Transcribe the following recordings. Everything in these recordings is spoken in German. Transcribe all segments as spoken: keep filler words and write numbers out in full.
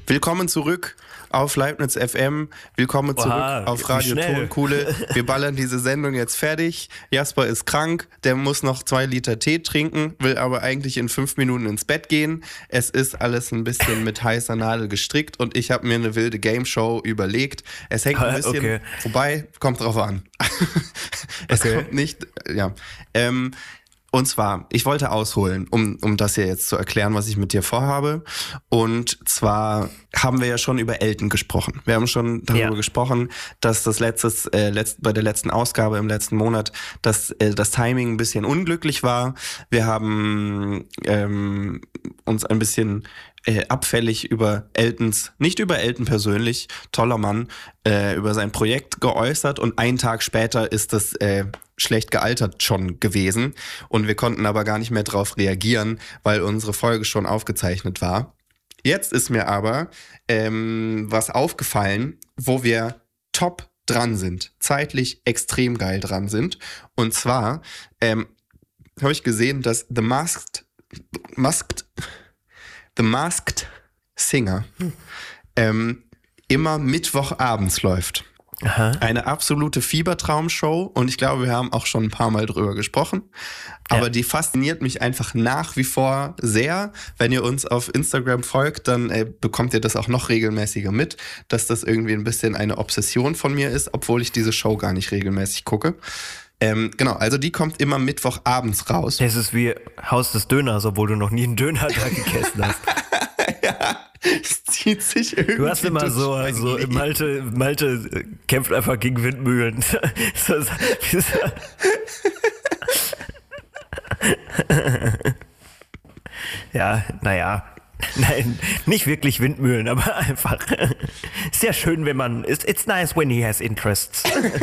Willkommen zurück auf Leibniz F M. Willkommen zurück Oha, auf Radio Tonkuhle. Wir ballern diese Sendung jetzt fertig. Jasper ist krank, der muss noch zwei Liter Tee trinken, will aber eigentlich in fünf Minuten ins Bett gehen. Es ist alles ein bisschen mit heißer Nadel gestrickt und ich habe mir eine wilde Game-Show überlegt. Es hängt ein bisschen okay. vorbei, kommt drauf an. Es okay. kommt nicht, ja. Ähm, Und zwar, ich wollte ausholen, um, um das hier jetzt zu erklären, was ich mit dir vorhabe. Und zwar haben wir ja schon über Elton gesprochen. Wir haben schon darüber ja. gesprochen, dass das letztes, äh, letzt, bei der letzten Ausgabe im letzten Monat, dass äh, das Timing ein bisschen unglücklich war. Wir haben ähm, uns ein bisschen äh, abfällig über Eltons, nicht über Elton persönlich, toller Mann, äh, über sein Projekt geäußert. Und einen Tag später ist das äh, schlecht gealtert schon gewesen und wir konnten aber gar nicht mehr drauf reagieren, weil unsere Folge schon aufgezeichnet war. Jetzt ist mir aber ähm, was aufgefallen, wo wir top dran sind, zeitlich extrem geil dran sind. Und zwar ähm, habe ich gesehen, dass The Masked, Masked, The Masked Singer ähm, immer Mittwochabends läuft. Aha. Eine absolute Fiebertraumshow und ich glaube, wir haben auch schon ein paar Mal drüber gesprochen, aber ja. die fasziniert mich einfach nach wie vor sehr. Wenn ihr uns auf Instagram folgt, dann äh, bekommt ihr das auch noch regelmäßiger mit, dass das irgendwie ein bisschen eine Obsession von mir ist, obwohl ich diese Show gar nicht regelmäßig gucke. Ähm, genau, also die kommt immer Mittwochabends raus. Es ist wie Haus des Döners, obwohl du noch nie einen Döner da gegessen hast. Ja, es zieht sich irgendwie. Du hast immer so, so Malte, Malte kämpft einfach gegen Windmühlen. Ja, naja. Nein, nicht wirklich Windmühlen, aber einfach. Sehr schön, wenn man. It's, it's nice when he has interests.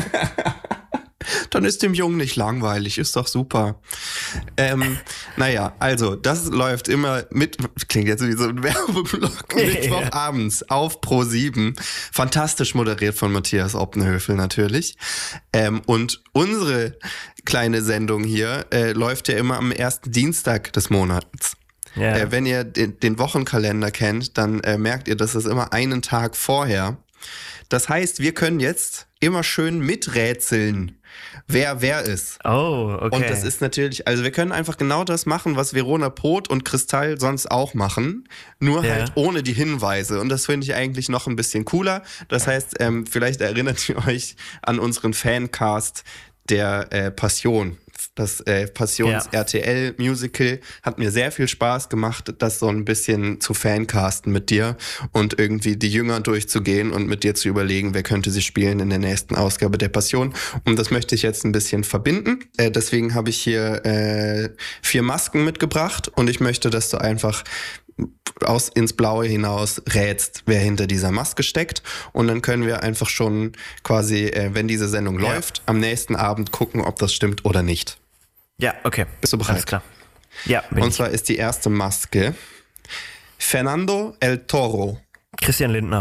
Dann ist dem Jungen nicht langweilig, ist doch super. Ähm, naja, also, das läuft immer mit, klingt jetzt wie so ein Werbeblock, Mittwochabends auf Pro sieben. Fantastisch moderiert von Matthias Oppenhöfel natürlich. Ähm, und unsere kleine Sendung hier äh, läuft ja immer am ersten Dienstag des Monats. Ja. Äh, wenn ihr den, den Wochenkalender kennt, dann äh, merkt ihr, dass es immer einen Tag vorher. Das heißt, wir können jetzt immer schön miträtseln, wer wer ist. Oh, okay. Und das ist natürlich, also wir können einfach genau das machen, was Verona Poth und Kristall sonst auch machen, nur ja. halt ohne die Hinweise. Und das finde ich eigentlich noch ein bisschen cooler. Das heißt, ähm, vielleicht erinnert ihr euch an unseren Fancast der äh, Passion. Das äh, Passions-R T L-Musical hat mir sehr viel Spaß gemacht, das so ein bisschen zu fancasten mit dir und irgendwie die Jünger durchzugehen und mit dir zu überlegen, wer könnte sie spielen in der nächsten Ausgabe der Passion. Und das möchte ich jetzt ein bisschen verbinden. Äh, deswegen habe ich hier äh, vier Masken mitgebracht und ich möchte, dass du einfach aus ins Blaue hinaus rätst, wer hinter dieser Maske steckt. Und dann können wir einfach schon quasi, äh, wenn diese Sendung ja. läuft, am nächsten Abend gucken, ob das stimmt oder nicht. Ja, okay. Bist du bereit? Alles klar. Ja, bin Und ich. zwar ist die erste Maske Fernando El Toro. Christian Lindner.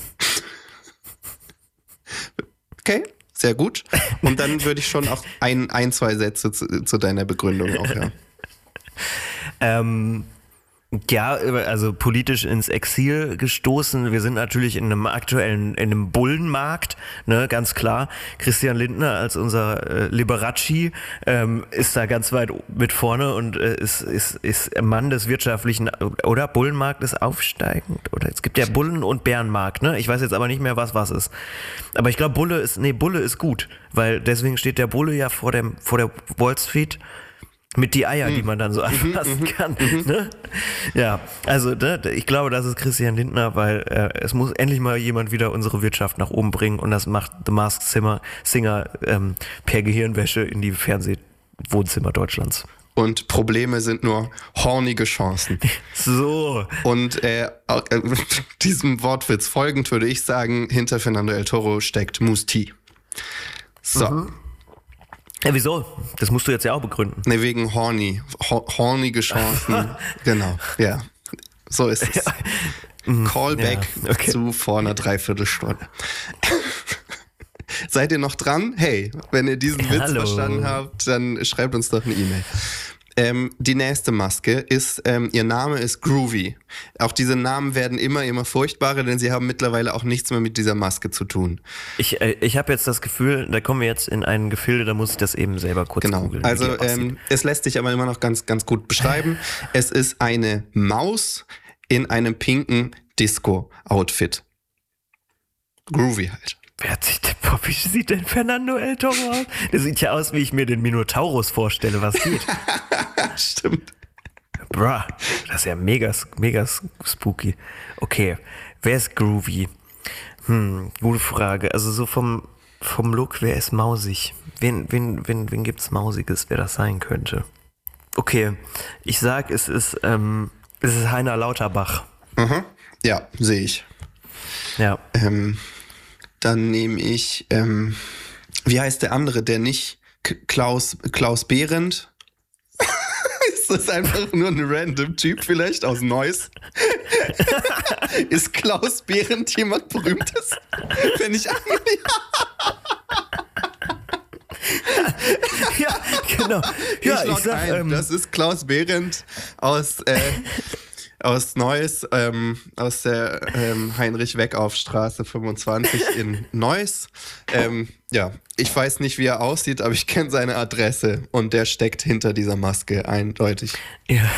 Okay, sehr gut. Und dann würde ich schon auch ein, ein zwei Sätze zu, zu deiner Begründung auch hören. ähm... Ja, also politisch ins Exil gestoßen. Wir sind natürlich in einem aktuellen, in einem Bullenmarkt, ne, ganz klar. Christian Lindner als unser äh, Liberace ähm, ist da ganz weit mit vorne und äh, ist, ist, ist Mann des wirtschaftlichen, oder? Bullenmarkt ist aufsteigend, oder? Es gibt ja Bullen- und Bärenmarkt, ne? Ich weiß jetzt aber nicht mehr, was was ist. Aber ich glaube, Bulle ist, nee, Bulle ist gut, weil deswegen steht der Bulle ja vor dem, vor der Wall Street. Mit die Eier, die man dann so anfassen kann. Ne? Ja, also ne, ich glaube, das ist Christian Lindner, weil äh, es muss endlich mal jemand wieder unsere Wirtschaft nach oben bringen und das macht The Masked Singer, Singer ähm, per Gehirnwäsche in die Fernsehwohnzimmer Deutschlands. Und Probleme sind nur hornige Chancen. So. Und äh, äh, diesem Wortwitz folgend würde ich sagen, hinter Fernando El Toro steckt Musti. So. Mhm. Ja, wieso? Das musst du jetzt ja auch begründen. Ne, wegen horny. Ho- hornige Chancen. Genau, ja. So ist es. Callback ja, okay. zu vor einer Dreiviertelstunde. Seid ihr noch dran? Hey, wenn ihr diesen Witz Hallo. verstanden habt, dann schreibt uns doch eine E-Mail. Ähm, die nächste Maske ist, ähm, ihr Name ist Groovy. Auch diese Namen werden immer, immer furchtbarer, denn sie haben mittlerweile auch nichts mehr mit dieser Maske zu tun. Ich, äh, ich habe jetzt das Gefühl, da kommen wir jetzt in ein Gefilde, da muss ich das eben selber kurz genau. googeln. Also ähm, es lässt sich aber immer noch ganz, ganz gut beschreiben. Es ist eine Maus in einem pinken Disco-Outfit. Groovy halt. Wer hat sich denn, wie sieht denn Fernando El Toro aus? Der sieht ja aus, wie ich mir den Minotaurus vorstelle, was geht. Stimmt. Bruh, das ist ja mega, mega spooky. Okay, wer ist Groovy? Hm, gute Frage. Also so vom, vom Look, wer ist mausig? Wen, wen, wen, wen gibt's Mausiges, wer das sein könnte? Okay, ich sag, es ist, ähm, es ist Heiner Lauterbach. Mhm. Ja, sehe ich. Ja. Ähm, dann nehme ich, ähm, wie heißt der andere, der nicht K- Klaus, Klaus Behrendt? Ist das einfach nur ein random Typ vielleicht aus Neuss? Ist Klaus Behrendt jemand Berühmtes? Wenn ich Ja, genau. Ja, ich, ich sag, ein, ähm, das ist Klaus Behrendt aus, äh, aus Neuss, ähm, aus der ähm, Heinrich-Weckauf-Straße fünfundzwanzig in Neuss. Ähm, ja, ich weiß nicht, wie er aussieht, aber ich kenne seine Adresse und der steckt hinter dieser Maske eindeutig. ja.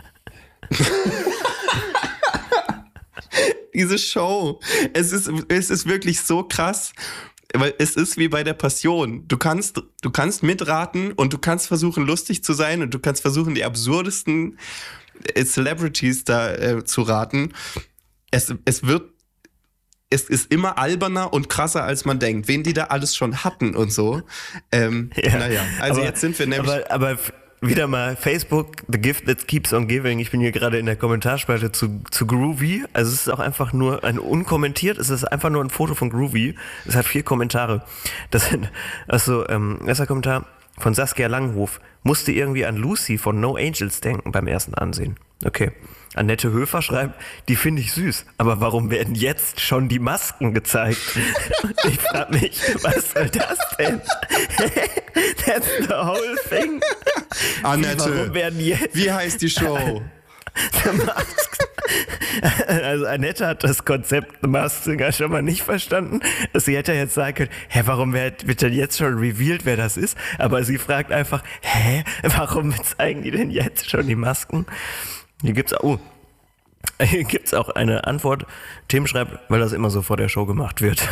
Diese Show, es ist, es ist wirklich so krass. Weil es ist wie bei der Passion. Du kannst, du kannst mitraten und du kannst versuchen, lustig zu sein und du kannst versuchen, die absurdesten Celebrities da äh, zu raten. Es, es wird, es ist immer alberner und krasser, als man denkt. Wen die da alles schon hatten und so. Ähm, Ja, naja, also aber, jetzt sind wir nämlich... Aber, aber wieder mal Facebook, the gift that keeps on giving. Ich bin hier gerade in der Kommentarspalte zu, zu Groovy. Also es ist auch einfach nur ein unkommentiert, es ist einfach nur ein Foto von Groovy. Es hat vier Kommentare. Das sind, also, ähm, erster Kommentar von Saskia Langhof. Musste irgendwie an Lucy von No Angels denken beim ersten Ansehen. Okay. Annette Höfer schreibt, die finde ich süß, aber warum werden jetzt schon die Masken gezeigt? Ich frage mich, was soll das denn? That's the whole thing. Annette, Warum werden jetzt wie heißt die Show? The Masked? Also Annette hat das Konzept The Masked Singer schon mal nicht verstanden. Sie hätte jetzt sagen können, hä, warum wird, wird denn jetzt schon revealed, wer das ist? Aber sie fragt einfach, hä, warum zeigen die denn jetzt schon die Masken? Hier gibt's auch, oh, hier gibt's auch eine Antwort. Tim schreibt, weil das immer so vor der Show gemacht wird.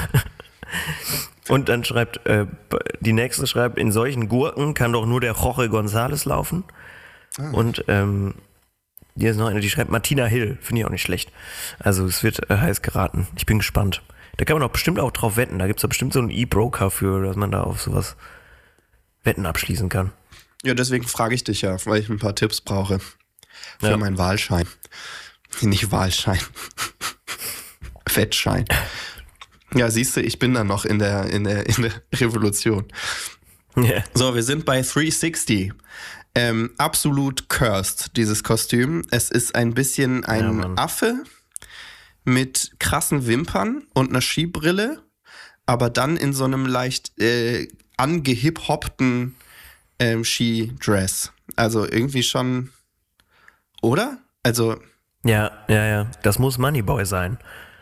Und dann schreibt, äh, die nächste schreibt, in solchen Gurken kann doch nur der Jorge González laufen. Ah. Und ähm, hier ist noch eine, die schreibt Martina Hill, finde ich auch nicht schlecht. Also es wird äh, heiß geraten. Ich bin gespannt. Da kann man doch bestimmt auch drauf wetten. Da gibt's doch bestimmt so einen E-Broker für, dass man da auf sowas Wetten abschließen kann. Ja, deswegen frage ich dich ja, weil ich ein paar Tipps brauche. Für ja. meinen Wahlschein. Nicht Wahlschein. Fettschein. Ja, siehst du, ich bin da noch in der, in der, in der Revolution. Yeah. So, wir sind bei dreihundertsechzig. Ähm, absolut cursed, dieses Kostüm. Es ist ein bisschen ein ja, Affe mit krassen Wimpern und einer Skibrille, aber dann in so einem leicht äh, angehip-hoppten ähm, Skidress. Also irgendwie schon... Oder? Also. Ja, ja, ja. Das muss Moneyboy sein.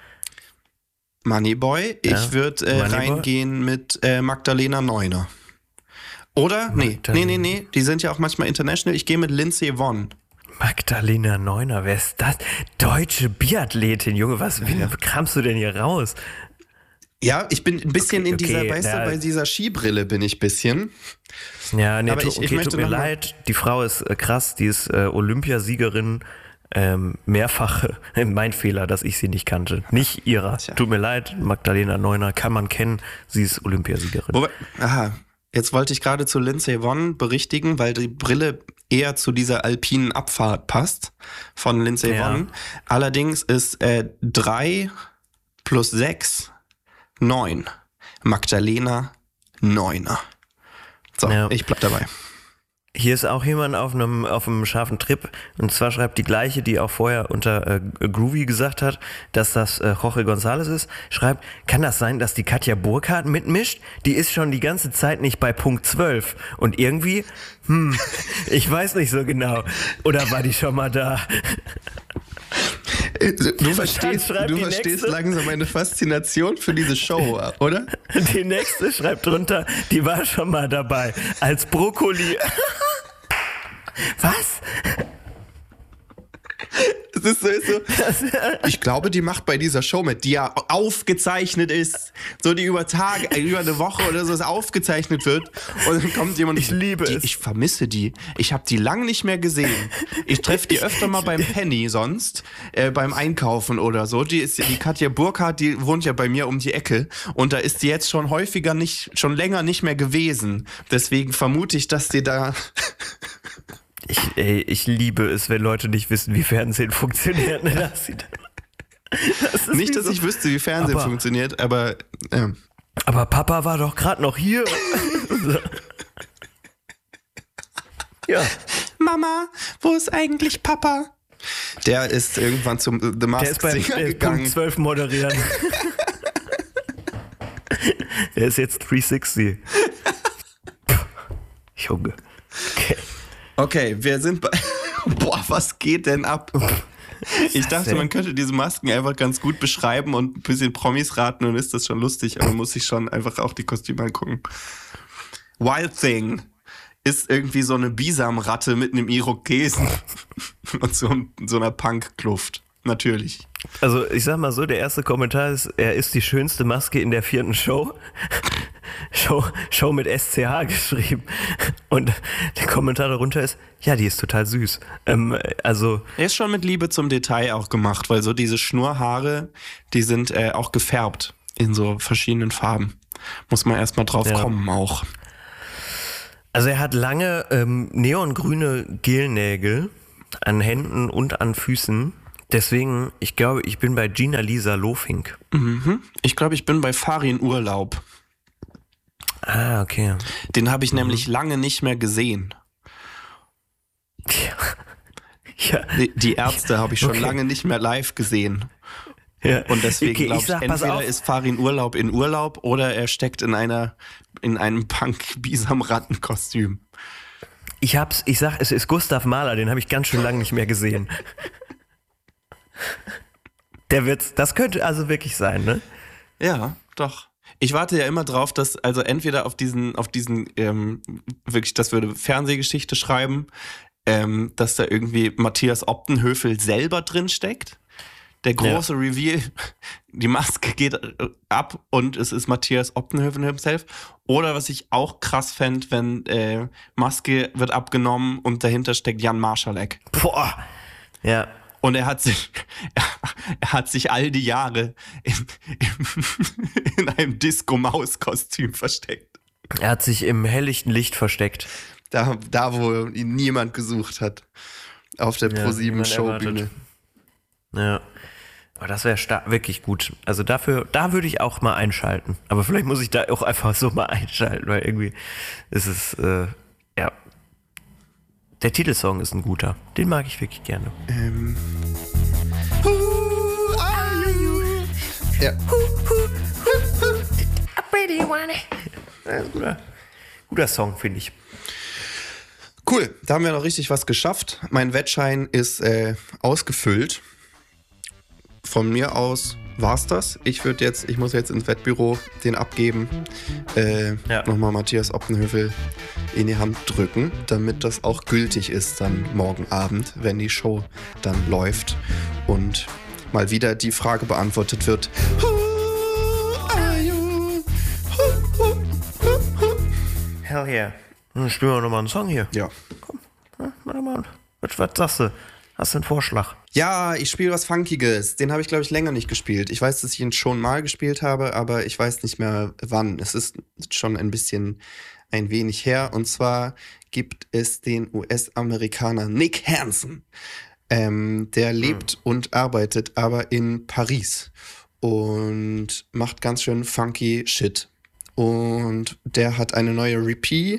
Moneyboy. Ich ja. würde äh, reingehen mit äh, Magdalena Neuner. Oder? Nee. nee, nee, nee. Die sind ja auch manchmal international. Ich gehe mit Lindsay Vonn. Magdalena Neuner, wer ist das? Deutsche Biathletin, Junge, was wie ja. kramst du denn hier raus? Ja, ich bin ein bisschen okay, in dieser, okay, weißt ja. du, bei dieser Skibrille bin ich ein bisschen. Ja, nee, aber tu, ich, okay, ich möchte tut mir leid, die Frau ist äh, krass, die ist äh, Olympiasiegerin, ähm, mehrfache, mein Fehler, dass ich sie nicht kannte, nicht ihrer. Tja. Tut mir leid, Magdalena Neuner kann man kennen, sie ist Olympiasiegerin. Wobei, aha, jetzt wollte ich gerade zu Lindsay Vonn berichtigen, weil die Brille eher zu dieser alpinen Abfahrt passt von Lindsay ja. Vonn. Allerdings ist äh, drei plus sechs neun. Magdalena Neuner. So, ja. ich bleib dabei. Hier ist auch jemand auf einem, auf einem scharfen Trip und zwar schreibt die gleiche, die auch vorher unter äh, Groovy gesagt hat, dass das äh, Jorge González ist, schreibt, kann das sein, dass die Katja Burkhardt mitmischt? Die ist schon die ganze Zeit nicht bei Punkt zwölf und irgendwie, hm, ich weiß nicht so genau. Oder war die schon mal da? Du verstehst, du verstehst langsam meine Faszination für diese Show, oder? Die nächste schreibt drunter, die war schon mal dabei, als Brokkoli. Was? Es ist so, ist so. Ich glaube, die macht bei dieser Show mit, die ja aufgezeichnet ist, so die über Tage, über eine Woche oder so aufgezeichnet wird und dann kommt jemand. Ich liebe die, es. Ich vermisse die. Ich habe die lang nicht mehr gesehen. Ich treffe die öfter mal beim Penny sonst, äh, beim Einkaufen oder so. Die ist die Katja Burkhardt, die wohnt ja bei mir um die Ecke und da ist die jetzt schon häufiger nicht, schon länger nicht mehr gewesen. Deswegen vermute ich, dass die da. Ich, ey, ich liebe es, wenn Leute nicht wissen, wie Fernsehen funktioniert. Ne? Das, das nicht, dass so. Ich wüsste, wie Fernsehen aber, funktioniert, aber... Ja. Aber Papa war doch gerade noch hier. Ja. Mama, wo ist eigentlich Papa? Der ist irgendwann zum The Masked Singer gegangen. Der ist beim Punkt zwölf moderieren. Der ist jetzt dreihundertsechzig. Junge. Okay. Okay, wir sind bei... Boah, was geht denn ab? Ich dachte, man könnte diese Masken einfach ganz gut beschreiben und ein bisschen Promis raten und ist das schon lustig, aber muss ich schon einfach auch die Kostüme angucken. Wild Thing ist irgendwie so eine Bisamratte mit einem Irokesen und so, so einer Punk-Kluft. Natürlich. Also ich sag mal so, der erste Kommentar ist, er ist die schönste Maske in der vierten Show. Show, Show mit S C H geschrieben. Und der Kommentar darunter ist, ja, die ist total süß. Ähm, also er ist schon mit Liebe zum Detail auch gemacht, weil so diese Schnurrhaare, die sind äh, auch gefärbt in so verschiedenen Farben. Muss man erstmal drauf ja. kommen auch. Also er hat lange ähm, neongrüne Gelnägel an Händen und an Füßen. Deswegen, ich glaube, ich bin bei Gina Lisa Lofink. Mhm. Ich glaube, ich bin bei Farin Urlaub. Ah, okay. Den habe ich mhm. nämlich lange nicht mehr gesehen. Ja. ja. Die, die Ärzte habe ich schon okay. lange nicht mehr live gesehen. Ja. Und deswegen okay, glaube ich, sag, entweder ist Farin Urlaub in Urlaub oder er steckt in einer in einem Punk-Bisam-Rattenkostüm. Ich hab's, ich sag, es ist Gustav Mahler, den habe ich ganz schön lange nicht mehr gesehen. Der wird's, das könnte also wirklich sein, ne? Ja, doch. Ich warte ja immer drauf, dass also entweder auf diesen, auf diesen, ähm, wirklich, das würde Fernsehgeschichte schreiben, ähm, dass da irgendwie Matthias Optenhövel selber drin steckt. Der große ja. Reveal, die Maske geht ab und es ist Matthias Optenhövel himself. Oder was ich auch krass fände, wenn äh, Maske wird abgenommen und dahinter steckt Jan Marschalek. Boah, ja. Und er hat sich, er hat sich all die Jahre in, in, in einem Disco-Maus-Kostüm versteckt. Er hat sich im helllichten Licht versteckt. Da, da wo ihn niemand gesucht hat. Auf der ja, Pro sieben Showbühne. Ja. Aber das wäre sta- wirklich gut. Also dafür, da würde ich auch mal einschalten. Aber vielleicht muss ich da auch einfach so mal einschalten, weil irgendwie ist es, äh, ja. Der Titelsong ist ein guter. Den mag ich wirklich gerne. Ähm. Who are you? Ja. Guter, guter Song, finde ich. Cool, da haben wir noch richtig was geschafft. Mein Wettschein ist äh, ausgefüllt. Von mir aus war's das. Ich würde jetzt, ich muss jetzt ins Wettbüro den abgeben. Äh, ja. Nochmal Matthias Optenhövel in die Hand drücken, damit das auch gültig ist dann morgen Abend, wenn die Show dann läuft und mal wieder die Frage beantwortet wird. Who are you? Hell yeah. Dann spielen wir nochmal einen Song hier. Ja. Komm, warte mal. Was, was sagst du? Hast du einen Vorschlag? Ja, ich spiele was Funkiges. Den habe ich, glaube ich, länger nicht gespielt. Ich weiß, dass ich ihn schon mal gespielt habe, aber ich weiß nicht mehr wann. Es ist schon ein bisschen, ein wenig her. Und zwar gibt es den U S-Amerikaner Nick Hansen. Ähm, der lebt hm. und arbeitet aber in Paris und macht ganz schön funky Shit. Und der hat eine neue E P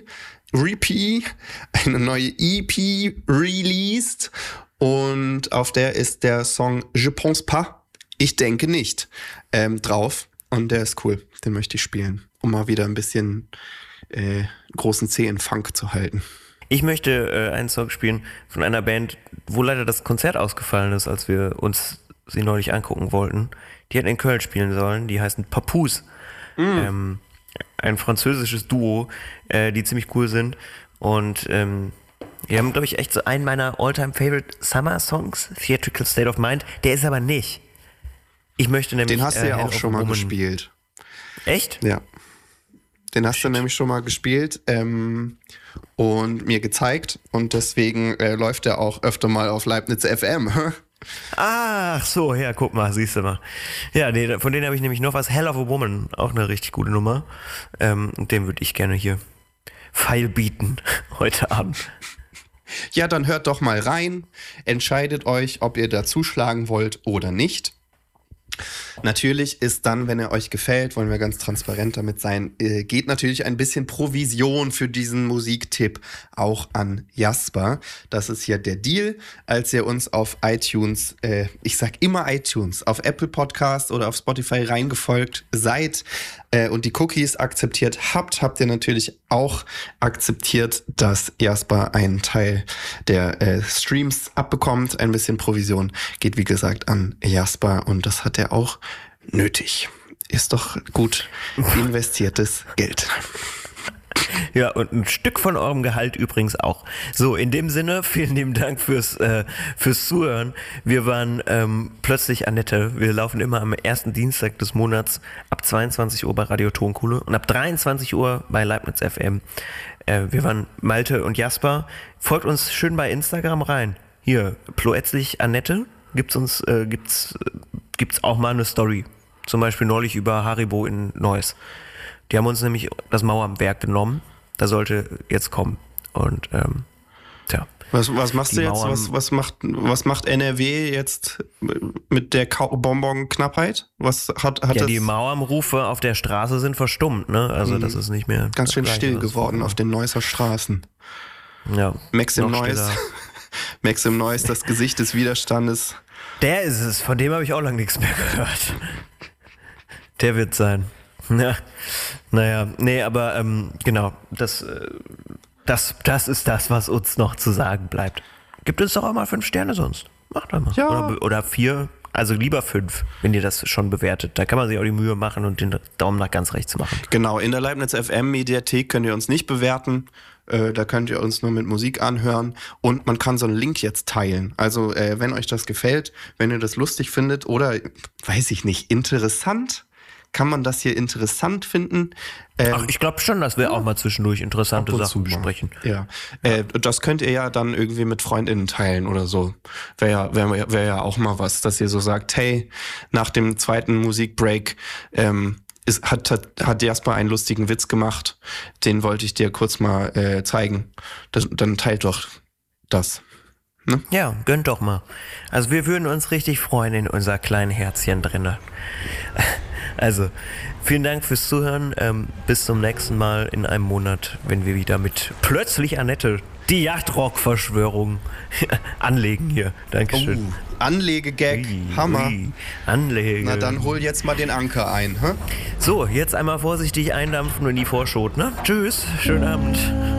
Repeat, eine neue E P released und auf der ist der Song Je pense pas, ich denke nicht, ähm, drauf und der ist cool, den möchte ich spielen, um mal wieder ein bisschen äh, großen C in Funk zu halten. Ich möchte äh, einen Song spielen von einer Band, wo leider das Konzert ausgefallen ist, als wir uns sie neulich angucken wollten. Die hätten in Köln spielen sollen, die heißen Papoose. Mm. Ähm, ein französisches Duo, äh, die ziemlich cool sind und ähm, die haben, glaube ich, echt so einen meiner all-time-favorite Summer-Songs, Theatrical State of Mind, der ist aber nicht. Ich möchte nämlich... Den hast du äh, ja auch schon mal gespielt. Echt? Ja. Den hast Shit. du nämlich schon mal gespielt ähm, und mir gezeigt und deswegen äh, läuft er auch öfter mal auf Leibniz F M. Ach so, ja, guck mal, siehst du mal. Ja, nee, von denen habe ich nämlich noch was. Hell of a Woman, auch eine richtig gute Nummer. Ähm, und den würde ich gerne hier feil bieten heute Abend. Ja, dann hört doch mal rein. Entscheidet euch, ob ihr da zuschlagen wollt oder nicht. Natürlich ist dann, wenn er euch gefällt, wollen wir ganz transparent damit sein, äh, geht natürlich ein bisschen Provision für diesen Musiktipp auch an Jasper. Das ist hier der Deal, als ihr uns auf iTunes, äh, ich sag immer iTunes, auf Apple Podcast oder auf Spotify reingefolgt seid äh, und die Cookies akzeptiert habt, habt ihr natürlich auch akzeptiert, dass Jasper einen Teil der äh, Streams abbekommt. Ein bisschen Provision geht, wie gesagt, an Jasper und das hat er auch nötig. Ist doch gut investiertes Geld. Ja, und ein Stück von eurem Gehalt übrigens auch. So, in dem Sinne, vielen lieben Dank fürs, äh, fürs Zuhören. Wir waren ähm, plötzlich Annette. Wir laufen immer am ersten Dienstag des Monats ab zweiundzwanzig Uhr bei Radio Tonkuhle und ab dreiundzwanzig Uhr bei Leibniz F M. Äh, wir waren Malte und Jasper. Folgt uns schön bei Instagram rein. Hier, ploetzlich Annette. Gibt's uns, äh, gibt's, äh, gibt's auch mal eine Story. Zum Beispiel neulich über Haribo in Neuss. Die haben uns nämlich das Mauerwerk genommen. Da sollte jetzt kommen. Und, ähm, tja. Was, was machst du jetzt? Was, was, macht, was macht N R W jetzt mit der Bonbon-Knappheit? Was hat, hat ja, das? Die Mauerrufe auf der Straße sind verstummt, ne? Also, mhm. das ist nicht mehr. Ganz schön still geworden auf den Neusser Straßen. Ja. Maxim Neuss. Maxim Neuss, das Gesicht des Widerstandes. Der ist es, von dem habe ich auch lange nichts mehr gehört. Der wird sein. Ja, naja, nee, aber ähm, genau, das, das, das ist das, was uns noch zu sagen bleibt. Gibt es doch auch mal fünf Sterne sonst. Macht doch mal. Ja. Oder, oder vier, also lieber fünf, wenn ihr das schon bewertet. Da kann man sich auch die Mühe machen und den Daumen nach ganz rechts machen. Genau, in der Leibniz F M Mediathek könnt ihr uns nicht bewerten. Äh, da könnt ihr uns nur mit Musik anhören und man kann so einen Link jetzt teilen. Also äh, wenn euch das gefällt, wenn ihr das lustig findet oder, weiß ich nicht, interessant, kann man das hier interessant finden. Ähm, Ach, ich glaube schon, dass wir auch mal zwischendurch interessante Sachen besprechen. Ja, äh, das könnt ihr ja dann irgendwie mit FreundInnen teilen oder so. Wäre ja, wär, wär ja auch mal was, dass ihr so sagt, hey, nach dem zweiten Musikbreak ähm, ist, hat, hat, hat Jasper einen lustigen Witz gemacht, den wollte ich dir kurz mal äh, zeigen. Das, dann teilt doch das. Ne? Ja, gönnt doch mal. Also wir würden uns richtig freuen in unser kleinen Herzchen drinne. Also, vielen Dank fürs Zuhören. Ähm, bis zum nächsten Mal in einem Monat, wenn wir wieder mit plötzlich Annette die Yachtrock-Verschwörung anlegen hier. Dankeschön. Oh, Anlegegag, ui, Hammer. Ui, Anlege. Na dann hol jetzt mal den Anker ein. Hä? So, jetzt einmal vorsichtig eindampfen und in die Vorschot. Ne? Tschüss, schönen Abend.